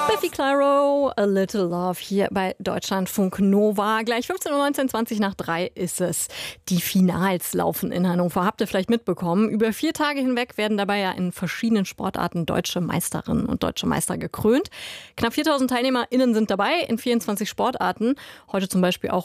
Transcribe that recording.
Biffy Clyro, A Little Love hier bei Deutschlandfunk Nova. Gleich 15:19 Uhr, 20 nach 3 ist es. Die Finals laufen in Hannover. Habt ihr vielleicht mitbekommen? Über 4 Tage hinweg werden dabei ja in verschiedenen Sportarten deutsche Meisterinnen und deutsche Meister gekrönt. Knapp 4.000 TeilnehmerInnen sind dabei in 24 Sportarten. Heute zum Beispiel auch